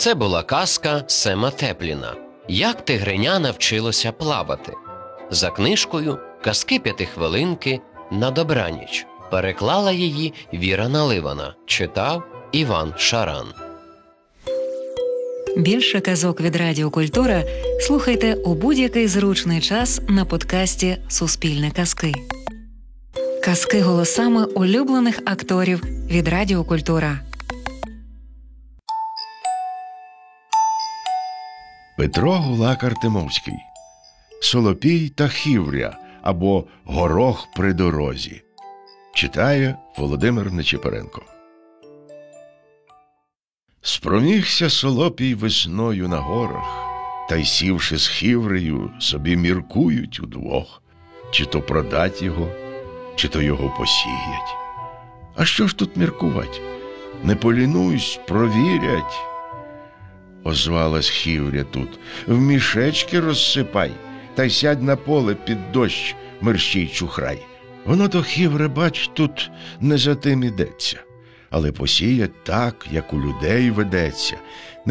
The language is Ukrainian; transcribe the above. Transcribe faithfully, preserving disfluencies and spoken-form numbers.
Це була казка Сема Тепліна «Як тигриня навчилося плавати». За книжкою «Казки п'ятихвилинки на добраніч». Переклала її Віра Наливана. Читав Іван Шаран. Більше казок від Радіо Культура слухайте у будь-який зручний час на подкасті «Суспільне казки». Казки голосами улюблених акторів від Радіо Культура. Петро Гулак Артемовський. Солопій та Хівря або Горох при дорозі. Читає Володимир Нечипоренко. Спромігся Солопій весною на горах, та й сівши з Хіврею, собі міркують удвох, чи то продать його, чи то його посіять. А що ж тут міркувать? Не полінусь, провірять. Озвалась Хівря тут. В мішечки розсипай, та й сядь на поле під дощ, мерщій чухрай. Воно то, Хівре, бач, тут не за тим ідеться, але посіять так, як у людей ведеться.